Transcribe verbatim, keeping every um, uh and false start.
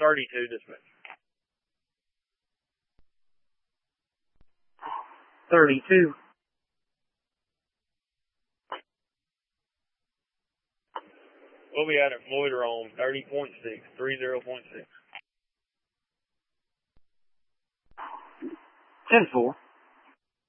thirty-two dispatch. thirty-two. We'll be out at Floyd on thirty point six, thirty point six. ten four.